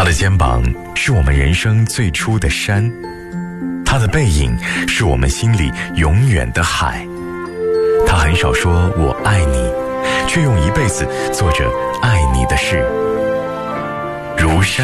他的肩膀是我们人生最初的山，他的背影是我们心里永远的海。他很少说我爱你，却用一辈子做着爱你的事，如山